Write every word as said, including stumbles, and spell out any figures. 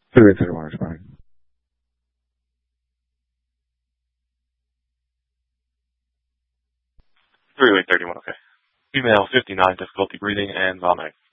Freeway thirty-one responding. Freeway thirty-one, okay. Female fifty-nine, difficulty breathing and vomiting.